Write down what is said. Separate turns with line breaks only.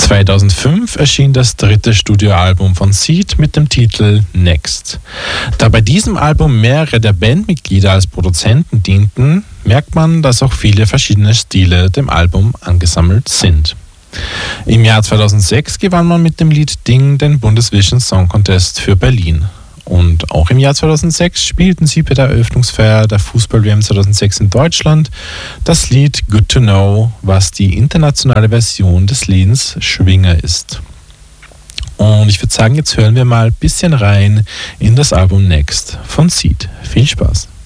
2005 erschien das dritte Studioalbum von Seeed mit dem Titel Next. Da bei diesem Album mehrere der Bandmitglieder als Produzenten dienten, merkt man, dass auch viele verschiedene Stile dem Album angesammelt sind. Im Jahr 2006 gewann man mit dem Lied Ding den Bundesvision Song Contest für Berlin. Und auch im Jahr 2006 spielten sie bei der Eröffnungsfeier der Fußball-WM 2006 in Deutschland das Lied Good to Know, was die internationale Version des Lieds Schwinger ist. Und ich würde sagen, jetzt hören wir mal ein bisschen rein in das Album Next von Seeed. Viel Spaß!